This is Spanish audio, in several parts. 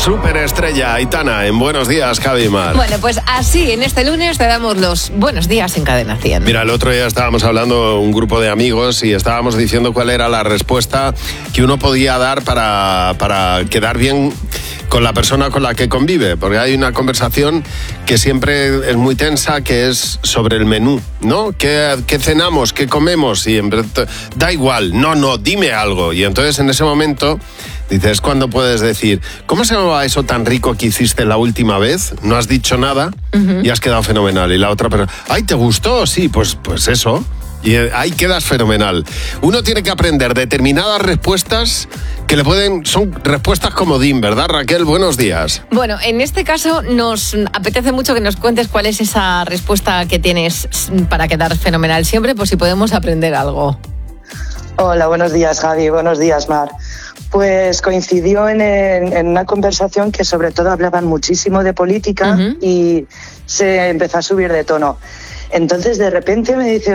Superestrella Aitana en Buenos Días, Javi Mar. Bueno, pues así, en este lunes te damos los buenos días en Cadena 100. Mira, el otro día estábamos hablando un grupo de amigos y estábamos diciendo cuál era la respuesta que uno podía dar para quedar bien con la persona con la que convive, porque hay una conversación que siempre es muy tensa, que es sobre el menú, ¿no? ¿Qué cenamos? ¿Qué comemos? Y da igual, no, dime algo. Y entonces en ese momento dices, cuando puedes decir, ¿cómo se llamaba eso tan rico que hiciste la última vez? No has dicho nada y has quedado fenomenal. Y la otra persona, ¡ay, te gustó! Sí, pues eso. Y ahí quedas fenomenal. Uno tiene que aprender determinadas respuestas que son respuestas comodín, ¿verdad, Raquel? Buenos días. Bueno, en este caso nos apetece mucho que nos cuentes cuál es esa respuesta que tienes para quedar fenomenal siempre, por si podemos aprender algo. Hola, buenos días, Javi. Buenos días, Mar. Pues coincidió en una conversación que sobre todo hablaban muchísimo de política y se empezó a subir de tono. Entonces, de repente me dice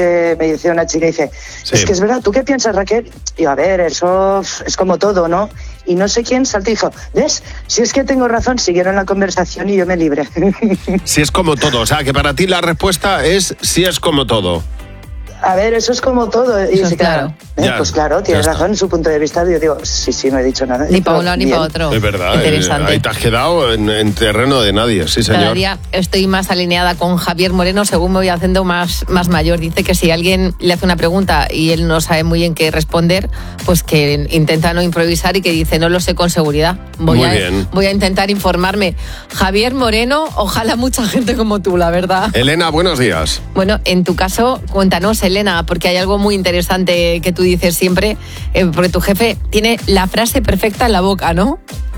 una chica, dice, sí. Es que es verdad, ¿tú qué piensas, Raquel? Y a ver, eso es como todo, ¿no? Y no sé quién saltó y dijo, ¿ves? Si es que tengo razón, siguieron la conversación y yo me libré. Si es como todo, o sea, que para ti la respuesta es si es como todo. A ver, eso es como todo. Y dice, claro. Pues claro, tienes razón en su punto de vista. Yo digo, sí, no he dicho nada. Ni para uno ni para otro. Es verdad. Interesante. Ahí te has quedado en terreno de nadie, sí, señor. Cada día estoy más alineada con Javier Moreno según me voy haciendo más mayor. Dice que si alguien le hace una pregunta y él no sabe muy bien qué responder, pues que intenta no improvisar y que dice, no lo sé con seguridad. Voy a intentar informarme. Javier Moreno, ojalá mucha gente como tú, la verdad. Elena, buenos días. Bueno, en tu caso, cuéntanos, Elena, porque hay algo muy interesante que tú dices siempre, porque tu jefe tiene la frase perfecta en la boca, ¿no?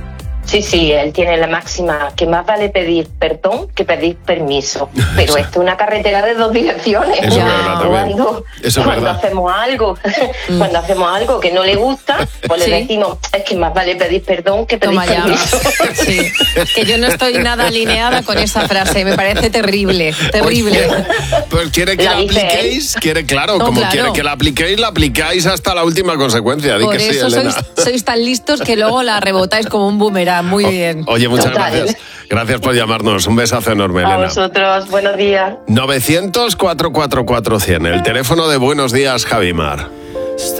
Sí, él tiene la máxima, que más vale pedir perdón que pedir permiso. Pero esto es una carretera de dos direcciones. Eso es verdad también. Cuando hacemos algo que no le gusta, pues le decimos, es que más vale pedir perdón que pedir permiso. Sí, que yo no estoy nada alineada con esa frase, me parece terrible. Pues quiere que la apliquéis, quiere que la aplicáis hasta la última consecuencia. Por eso sois tan listos que luego la rebotáis como un boomerang. Muy bien. Oye, muchas gracias. Gracias por llamarnos. Un besazo enorme, Elena. A vosotros, buenos días. 900-444-100, el teléfono de Buenos Días, Javi Mar.